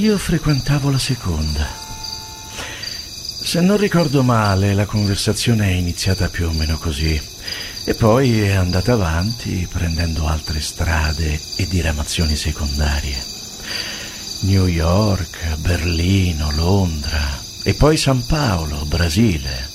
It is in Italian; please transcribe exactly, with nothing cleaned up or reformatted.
Io frequentavo la seconda. Se non ricordo male, la conversazione è iniziata più o meno così e poi è andata avanti prendendo altre strade e diramazioni secondarie. New York, Berlino, Londra e poi San Paolo, Brasile.